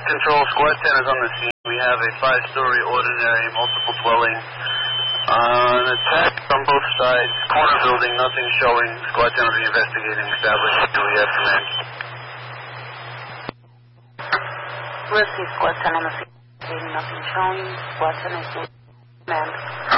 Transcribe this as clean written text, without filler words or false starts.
Control, Squad 10 is on the scene. We have a 5-story ordinary multiple dwelling. An attack on both sides. Corner building, nothing showing. Squad 10 will be investigating. Established. We have command. We'll see Squad 10 on the scene. Nothing showing. Squad 10 is command.